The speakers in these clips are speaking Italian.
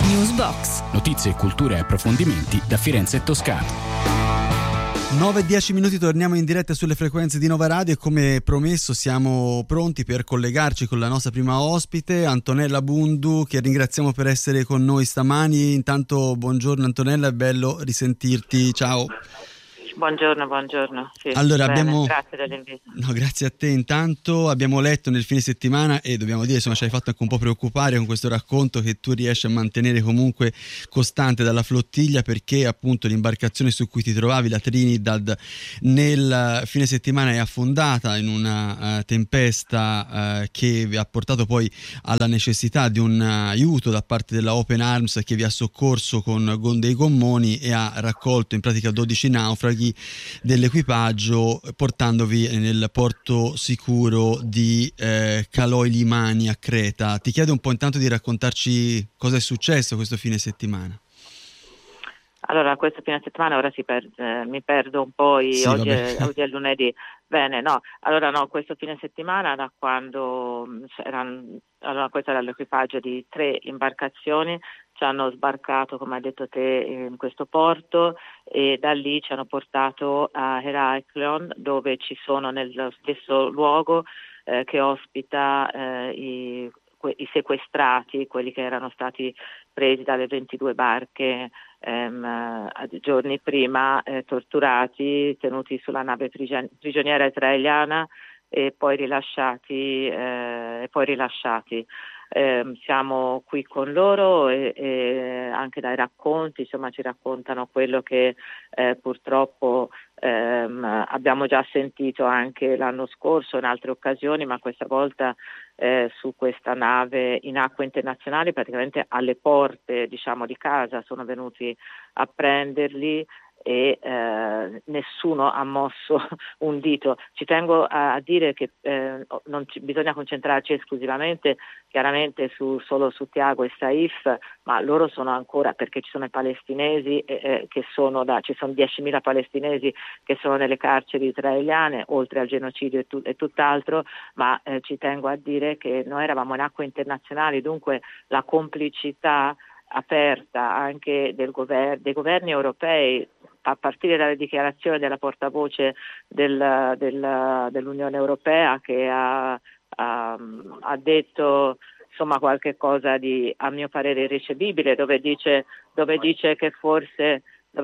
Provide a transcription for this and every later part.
Newsbox. Notizie, cultura e approfondimenti da Firenze e Toscana. 9:10 minuti, torniamo in diretta sulle frequenze di Nova Radio e come promesso siamo pronti per collegarci con la nostra prima ospite, Antonella Bundu, che ringraziamo per essere con noi stamani. Intanto buongiorno Antonella, è bello risentirti, ciao. Buongiorno. Sì, allora bene, grazie dell'invito. No, grazie a te. Intanto abbiamo letto nel fine settimana e dobbiamo dire, insomma, ci hai fatto anche un po' preoccupare con questo racconto che tu riesci a mantenere comunque costante dalla flottiglia, perché appunto l'imbarcazione su cui ti trovavi, la Trinidad, nel fine settimana è affondata in una tempesta che vi ha portato poi alla necessità di un aiuto da parte della Open Arms, che vi ha soccorso con dei gommoni e ha raccolto in pratica 12 naufraghi dell'equipaggio, portandovi nel porto sicuro di Caloi Limani a Creta. Ti chiedo un po' intanto di raccontarci cosa è successo questo fine settimana. Allora, questo fine settimana ora mi perdo un po', Sì, oggi è lunedì. Bene, no. Allora no, questo fine settimana da quando questo era l'equipaggio di 3 imbarcazioni, ci hanno sbarcato, come hai detto te, in questo porto e da lì ci hanno portato a Heraklion, dove ci sono nello stesso luogo che ospita i sequestrati, quelli che erano stati presi dalle 22 barche giorni prima, torturati, tenuti sulla nave prigioniera israeliana e poi rilasciati. Siamo qui con loro e anche dai racconti, insomma, ci raccontano quello che purtroppo abbiamo già sentito anche l'anno scorso in altre occasioni, ma questa volta su questa nave in acque internazionali, praticamente alle porte, diciamo, di casa, sono venuti a prenderli e nessuno ha mosso un dito. Ci tengo a dire che bisogna concentrarci esclusivamente chiaramente solo su Tiago e Saif, ma loro sono ancora, perché ci sono i palestinesi ci sono 10.000 palestinesi che sono nelle carceri israeliane, oltre al genocidio e tutt'altro, ma ci tengo a dire che noi eravamo in acque internazionali, dunque la complicità aperta anche dei governi europei, a partire dalle dichiarazioni della portavoce dell'Unione Europea, che ha detto insomma qualche cosa di, a mio parere, irricevibile, dove dice che forse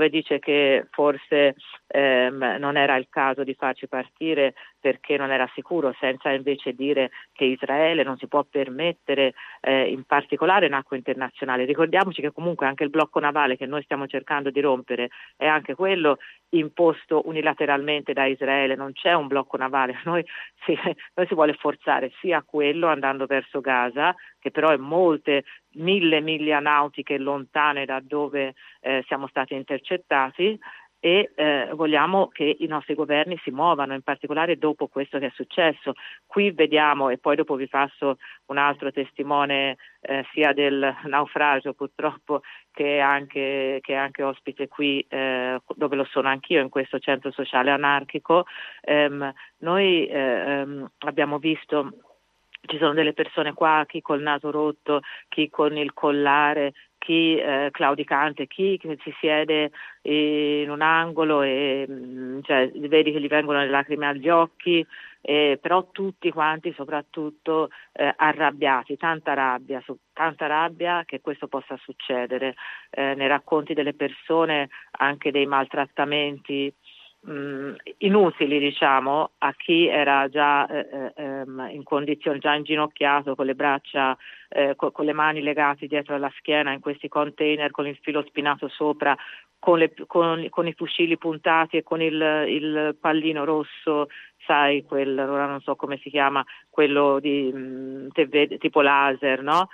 non era il caso di farci partire perché non era sicuro, senza invece dire che Israele non si può permettere, in particolare in acque internazionali. Ricordiamoci che comunque anche il blocco navale che noi stiamo cercando di rompere è anche quello imposto unilateralmente da Israele, non c'è un blocco navale, noi si vuole forzare sia quello andando verso Gaza, che però è molte 1.000 miglia nautiche lontane da dove siamo stati intercettati, e vogliamo che i nostri governi si muovano, in particolare dopo questo che è successo. Qui vediamo, e poi dopo vi passo un altro testimone sia del naufragio purtroppo che è anche ospite qui, dove lo sono anch'io, in questo centro sociale anarchico. Noi abbiamo visto, ci sono delle persone qua, chi col naso rotto, chi con il collare, chi claudicante, chi che si siede in un angolo e vedi che gli vengono le lacrime agli occhi, però tutti quanti soprattutto arrabbiati, tanta rabbia che questo possa succedere. Nei racconti delle persone anche dei maltrattamenti inutili, diciamo, a chi era già in condizione, già inginocchiato con le braccia, con le mani legate dietro alla schiena in questi container con il filo spinato sopra, con i fucili puntati e con il pallino rosso, sai, ora non so come si chiama, quello di tipo laser, no?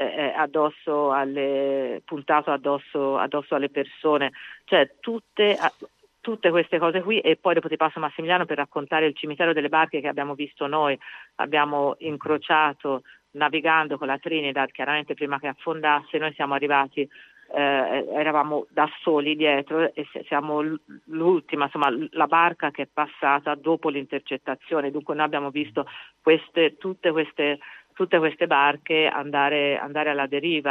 Puntato addosso alle persone, cioè tutte queste cose qui. E poi dopo ti passo Massimiliano per raccontare il cimitero delle barche che abbiamo visto noi. Abbiamo incrociato navigando con la Trinidad, chiaramente prima che affondasse. Noi siamo arrivati, eravamo da soli dietro e siamo l'ultima, insomma, la barca che è passata dopo l'intercettazione. Dunque noi abbiamo visto tutte queste barche andare alla deriva.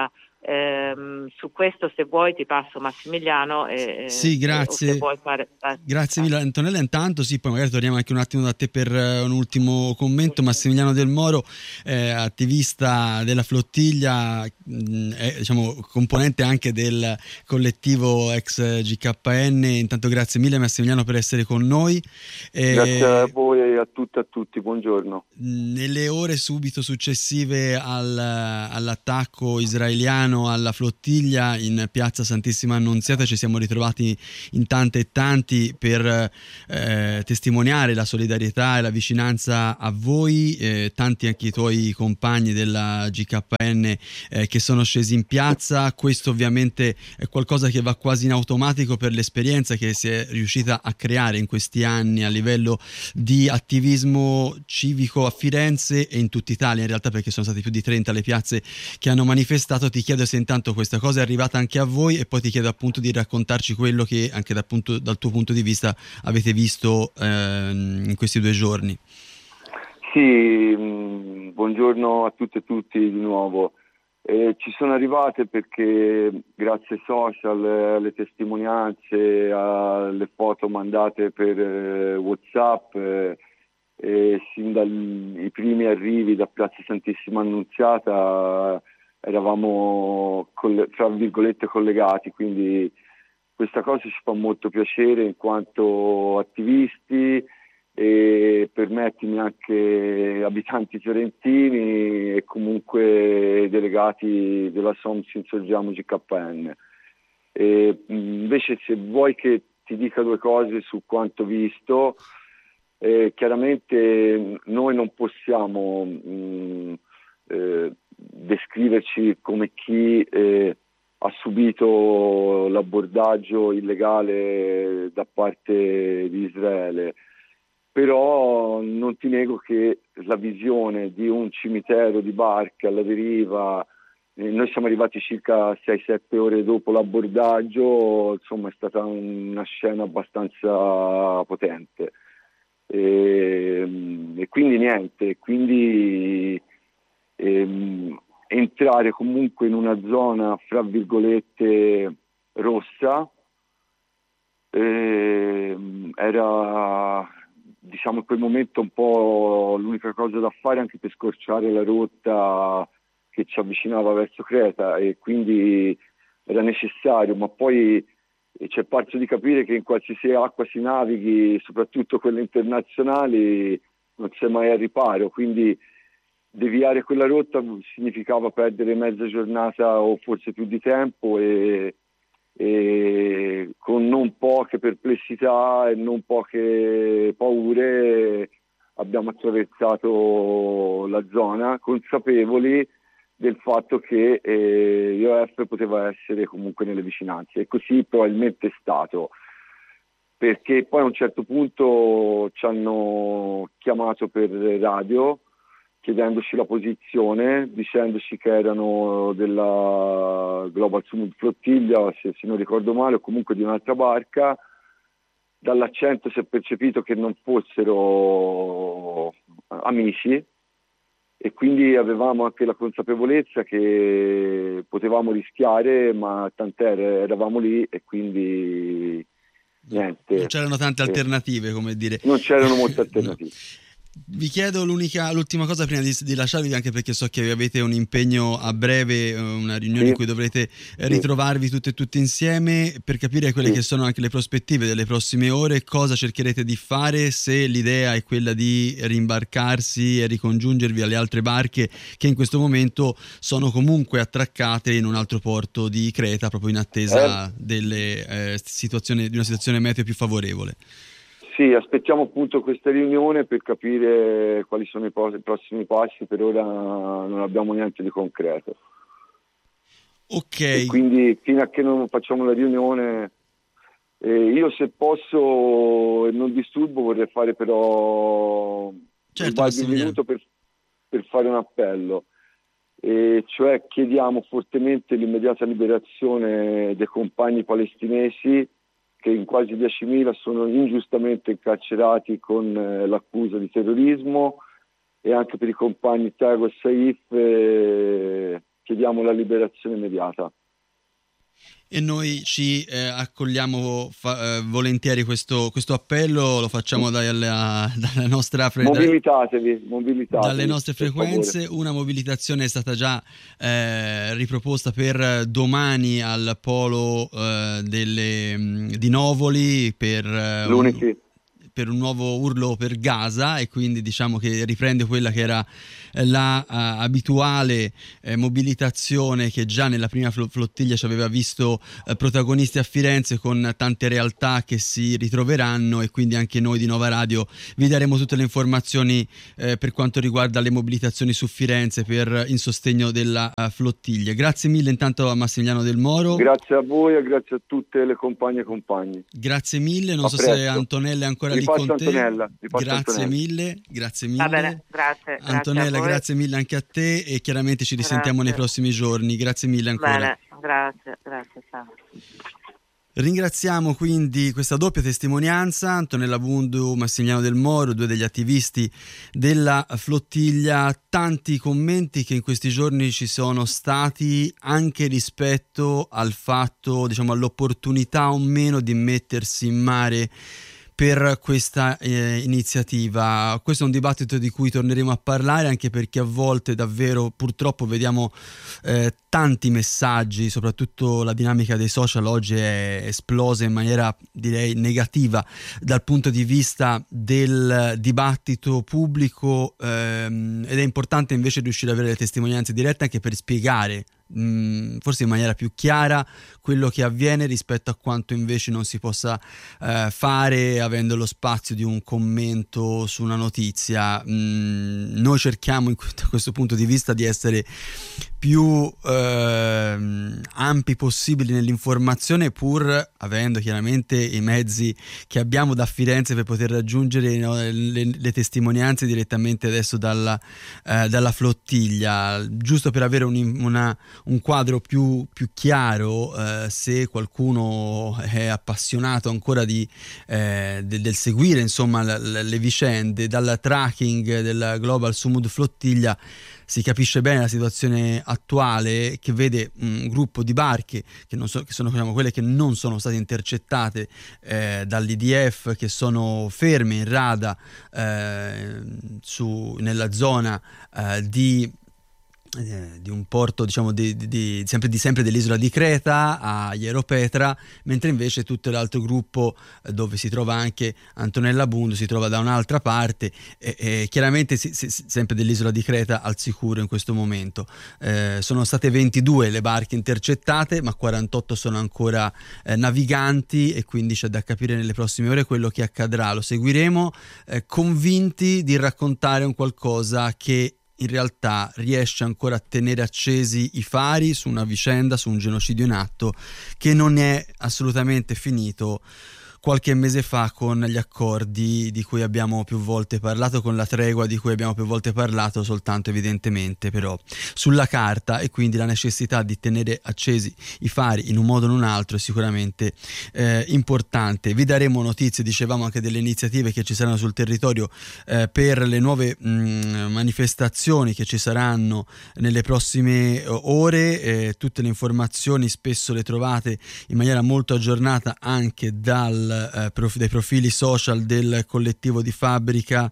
Su questo, se vuoi, ti passo Massimiliano. Sì, grazie. Se vuoi fare... Grazie mille Antonella. Intanto sì, poi magari torniamo anche un attimo da te per un ultimo commento. Massimiliano Del Moro, attivista della flottiglia, è, diciamo, componente anche del collettivo ex GKN. Intanto grazie mille Massimiliano per essere con noi. Grazie a voi e a tutti, buongiorno. Nelle ore subito successive all'attacco israeliano alla flottiglia in piazza Santissima Annunziata ci siamo ritrovati in tante e tanti per testimoniare la solidarietà e la vicinanza a voi, tanti anche i tuoi compagni della GKN che sono scesi in piazza. Questo ovviamente è qualcosa che va quasi in automatico per l'esperienza che si è riuscita a creare in questi anni a livello di attivismo civico a Firenze e in tutta Italia, in realtà, perché sono state più di 30 le piazze che hanno manifestato. Ti chiedo se intanto questa cosa è arrivata anche a voi e poi ti chiedo appunto di raccontarci quello che anche dal tuo punto di vista avete visto in questi 2 giorni. Sì, buongiorno a tutte e tutti di nuovo. Ci sono arrivate perché grazie ai social, alle testimonianze, alle foto mandate per WhatsApp, sin dai primi arrivi da Piazza Santissima Annunziata eravamo tra virgolette collegati, quindi questa cosa ci fa molto piacere in quanto attivisti e permettimi anche abitanti fiorentini e comunque delegati della SOMS Insorgiamo GKN. Invece, se vuoi che ti dica 2 cose su quanto visto, chiaramente noi non possiamo descriverci come chi ha subito l'abordaggio illegale da parte di Israele, però non ti nego che la visione di un cimitero di barche alla deriva, noi siamo arrivati circa 6-7 ore dopo l'abbordaggio, insomma è stata una scena abbastanza potente. E quindi niente, entrare comunque in una zona fra virgolette rossa era, diciamo, in quel momento un po' l'unica cosa da fare, anche per scorciare la rotta che ci avvicinava verso Creta, e quindi era necessario, ma poi ci è parso di capire che in qualsiasi acqua si navighi, soprattutto quelle internazionali, non c'è mai al riparo, quindi deviare quella rotta significava perdere mezza giornata o forse più di tempo, e con non poche perplessità e non poche paure abbiamo attraversato la zona, consapevoli del fatto che l'IOF poteva essere comunque nelle vicinanze, e così probabilmente è stato, perché poi a un certo punto ci hanno chiamato per radio chiedendoci la posizione, dicendoci che erano della Global Summit Flottiglia, se non ricordo male, o comunque di un'altra barca. Dall'accento si è percepito che non fossero amici, e quindi avevamo anche la consapevolezza che potevamo rischiare, ma tant'è, eravamo lì, e quindi niente. Non c'erano tante alternative, come dire. Non c'erano molte alternative. No. Vi chiedo l'ultima cosa prima di lasciarvi, anche perché so che avete un impegno a breve, una riunione in cui dovrete ritrovarvi tutte e tutti insieme, per capire quelle che sono anche le prospettive delle prossime ore. Cosa cercherete di fare, se l'idea è quella di rimbarcarsi e ricongiungervi alle altre barche che in questo momento sono comunque attraccate in un altro porto di Creta, proprio in attesa di una situazione meteo più favorevole. Sì, aspettiamo appunto questa riunione per capire quali sono i prossimi passi. Per ora non abbiamo niente di concreto. Ok. E quindi fino a che non facciamo la riunione, io, se posso e non disturbo, vorrei fare però un minuto per fare un appello. Cioè chiediamo fortemente l'immediata liberazione dei compagni palestinesi, che in quasi 10.000 sono ingiustamente incarcerati con l'accusa di terrorismo, e anche per i compagni Tago e Saif, chiediamo la liberazione immediata. E noi ci accogliamo volentieri questo appello, lo facciamo dalla nostra mobilitatevi, dalle nostre frequenze. Una mobilitazione è stata già riproposta per domani al polo di Novoli per un nuovo urlo per Gaza, e quindi diciamo che riprende quella che era la abituale mobilitazione che già nella prima flottiglia ci aveva visto protagonisti a Firenze, con tante realtà che si ritroveranno, e quindi anche noi di Nova Radio vi daremo tutte le informazioni per quanto riguarda le mobilitazioni su Firenze in sostegno della flottiglia. Grazie mille intanto a Massimiliano Del Moro. Grazie a voi e grazie a tutte le compagne e compagni. Grazie mille, non so se Antonella è ancora lì con te. Grazie mille. Va bene, grazie. Antonella, grazie mille anche a te, e chiaramente ci risentiamo nei prossimi giorni. Grazie mille ancora. Bene, grazie, ciao. Ringraziamo quindi questa doppia testimonianza, Antonella Bundu, Massimiliano Del Moro, due degli attivisti della flottiglia. Tanti commenti che in questi giorni ci sono stati anche rispetto al fatto, diciamo, all'opportunità o meno di mettersi in mare per questa iniziativa. Questo è un dibattito di cui torneremo a parlare, anche perché a volte davvero purtroppo vediamo tanti messaggi, soprattutto la dinamica dei social oggi è esplosa in maniera, direi, negativa dal punto di vista del dibattito pubblico, ed è importante invece riuscire ad avere le testimonianze dirette anche per spiegare forse in maniera più chiara quello che avviene rispetto a quanto invece non si possa fare avendo lo spazio di un commento su una notizia. Noi cerchiamo da questo punto di vista di essere più ampi possibili nell'informazione, pur avendo chiaramente i mezzi che abbiamo da Firenze per poter raggiungere le testimonianze direttamente adesso dalla flottiglia, giusto per avere un quadro più chiaro. Se qualcuno è appassionato ancora del seguire insomma le vicende dal tracking della Global Sumud Flottiglia, si capisce bene la situazione attuale, che vede un gruppo di barche che sono diciamo, quelle che non sono state intercettate dall'IDF, che sono ferme in rada nella zona di un porto, diciamo, sempre dell'isola di Creta a Ieropetra, mentre invece tutto l'altro gruppo, dove si trova anche Antonella Bundu, si trova da un'altra parte, e chiaramente sempre dell'isola di Creta al sicuro in questo momento. Sono state 22 le barche intercettate, ma 48 sono ancora naviganti, e quindi c'è da capire nelle prossime ore quello che accadrà. Lo seguiremo convinti di raccontare un qualcosa che in realtà riesce ancora a tenere accesi i fari su una vicenda, su un genocidio in atto che non è assolutamente finito qualche mese fa con gli accordi di cui abbiamo più volte parlato, con la tregua di cui abbiamo più volte parlato, soltanto evidentemente però sulla carta, e quindi la necessità di tenere accesi i fari in un modo o in un altro è sicuramente importante. Vi daremo notizie, dicevamo, anche delle iniziative che ci saranno sul territorio per le nuove manifestazioni che ci saranno nelle prossime ore. Tutte le informazioni spesso le trovate in maniera molto aggiornata anche dai profili social del collettivo di Fabbrica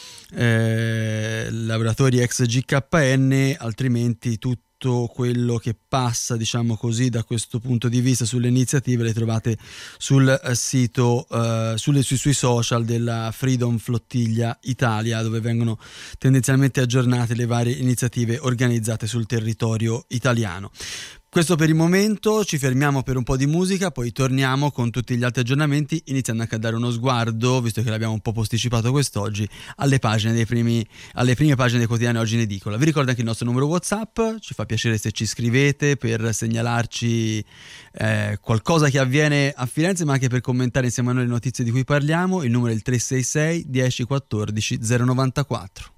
Lavoratori ex GKN, altrimenti tutto quello che passa, diciamo così, da questo punto di vista sulle iniziative le trovate sul sito, sui social della Freedom Flottiglia Italia, dove vengono tendenzialmente aggiornate le varie iniziative organizzate sul territorio italiano. Questo per il momento, ci fermiamo per un po' di musica, poi torniamo con tutti gli altri aggiornamenti, iniziando anche a dare uno sguardo, visto che l'abbiamo un po' posticipato quest'oggi, alle prime pagine dei quotidiani oggi in edicola. Vi ricordo anche il nostro numero WhatsApp, ci fa piacere se ci scrivete per segnalarci qualcosa che avviene a Firenze, ma anche per commentare insieme a noi le notizie di cui parliamo. Il numero è il 366 10 14 094.